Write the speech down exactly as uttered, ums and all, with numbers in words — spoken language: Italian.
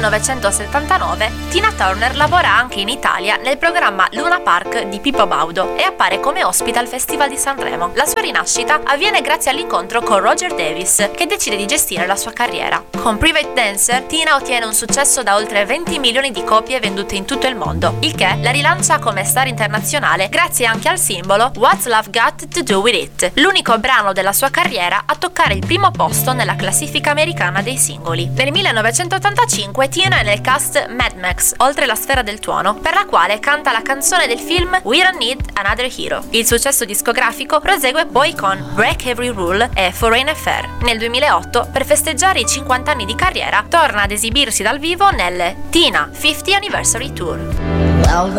millenovecentosettantanove Tina Turner lavora anche in Italia nel programma Luna Park di Pippo Baudo e appare come ospite al Festival di Sanremo. La sua rinascita avviene grazie all'incontro con Roger Davis, che decide di gestire la sua carriera. Con Private Dancer, Tina ottiene un successo da oltre venti milioni di copie vendute in tutto il mondo, il che la rilancia come star internazionale grazie anche al simbolo What's Love Got to Do With It, l'unico brano della sua carriera a toccare il primo posto nella classifica americana dei singoli. Nel millenovecentottantacinque Tina è nel cast Mad Max, Oltre la sfera del tuono, per la quale canta la canzone del film We Don't Need Another Hero. Il successo discografico prosegue poi con Break Every Rule e Foreign Affair. Nel duemilaotto, per festeggiare i cinquanta anni di carriera, torna ad esibirsi dal vivo nel Tina cinquanta Anniversary Tour. Well,